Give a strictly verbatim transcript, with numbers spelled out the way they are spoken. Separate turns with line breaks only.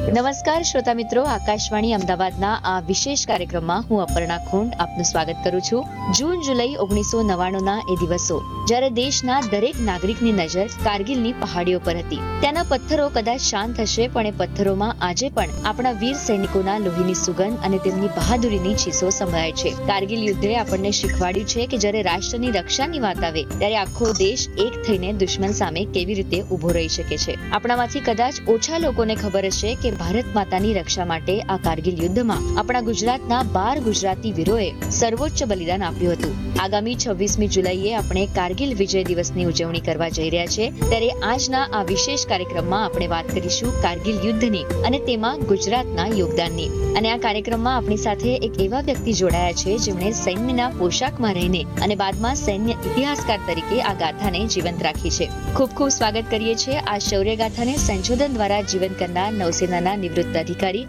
નમસ્કાર શ્રોતા મિત્રો, આકાશવાણી અમદાવાદના આ વિશેષ કાર્યક્રમમાં હું અપર્ણા ખુંડ આપનું સ્વાગત કરું છું. જૂન જુલાઈ ઓગણીસો નવ્વાણું ના એ દિવસો જ્યારે દેશના દરેક નાગરિકની નજર કારગિલની પહાડીઓ પર હતી. ત્યાંના પથ્થરો કદાચ શાંત હશે, પણ એ પથ્થરોમાં આજે પણ આપણા વીર સૈનિકોના લોહીની સુગંધ અને તેમની બહાદુરીની ચીસો સંભળાય છે. કારગિલ યુદ્ધે આપણને શીખવાડ્યું છે કે જ્યારે રાષ્ટ્રની રક્ષાની વાત આવે ત્યારે આખો દેશ એક થઈને દુશ્મન સામે કેવી રીતે ઉભો રહી શકે છે. આપણામાંથી કદાચ ઓછા લોકોને ખબર હશે કે ભારત માતાની રક્ષા માટે આ કારગિલ યુદ્ધમાં આપણા ગુજરાતના બાર ગુજરાતી વીરોએ સર્વોચ્ચ બલિદાન આપ્યું હતું. આગામી છવ્વીસમી જુલાઈએ આપણે કારગિલ વિજય દિવસની ઉજવણી કરવા જઈ રહ્યા છે. ત્યારે આજના આ વિશેષ કાર્યક્રમમાં આપણે વાત કરીશું કારગિલ યુદ્ધની અને તેમાં ગુજરાતના યોગદાનની. અને આ કાર્યક્રમમાં આપણી સાથે એક એવા વ્યક્તિ જોડાયા છે જેમણે સૈન્યના પોશાકમાં રહીને અને બાદમાં સૈન્ય ઇતિહાસકાર તરીકે આ ગાથાને જીવંત રાખી છે. ખૂબ ખૂબ સ્વાગત કરીએ છીએ આ શૌર્ય ગાથાને સંશોધન દ્વારા જીવંત કરનાર નૌસેનાના નિવૃત્ત અધિકારી